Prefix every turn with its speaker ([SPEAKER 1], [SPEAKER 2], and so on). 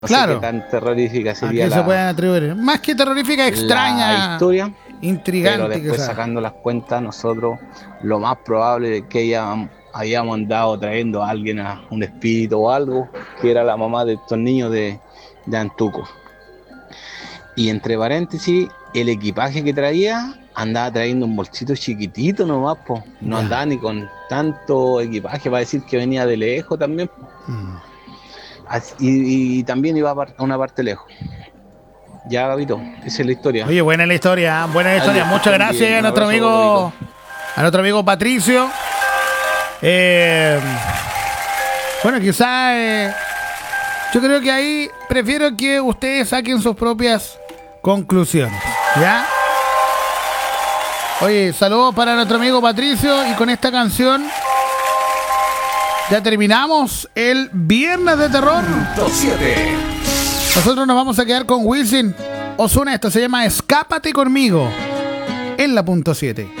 [SPEAKER 1] No sé
[SPEAKER 2] Claro.
[SPEAKER 1] qué tan terrorífica
[SPEAKER 2] ¿A
[SPEAKER 1] sería
[SPEAKER 2] qué se pueden atribuir? Más que terrorífica,
[SPEAKER 1] la
[SPEAKER 2] extraña,
[SPEAKER 1] historia,
[SPEAKER 2] intrigante.
[SPEAKER 1] pero después
[SPEAKER 2] Quizás.
[SPEAKER 1] sacando las cuentas, nosotros lo más probable es que hayamos andado trayendo a alguien, a un espíritu o algo, que era la mamá de estos niños de Antuco. Y entre paréntesis, el equipaje que traía, andaba trayendo un bolsito chiquitito nomás, po. No
[SPEAKER 2] Ya.
[SPEAKER 1] andaba ni con tanto equipaje para decir que venía de lejos también, po. Y también iba a una parte lejos. Ya, Gabito, esa es la historia.
[SPEAKER 2] Oye, buena la historia, buena la historia.
[SPEAKER 1] Dale, que
[SPEAKER 2] Muchas
[SPEAKER 1] estén
[SPEAKER 2] gracias
[SPEAKER 1] bien. Un abrazo, Gabito.
[SPEAKER 2] a nuestro amigo Patricio. Bueno, quizás yo creo que ahí prefiero que ustedes saquen sus propias conclusiones, ¿ya? Oye, saludos para nuestro amigo Patricio y con esta canción ya terminamos el Viernes de Terror.
[SPEAKER 3] 7.
[SPEAKER 2] Nosotros nos vamos a quedar con Wilson Ozuna. Esto se llama Escápate conmigo en la punto 7.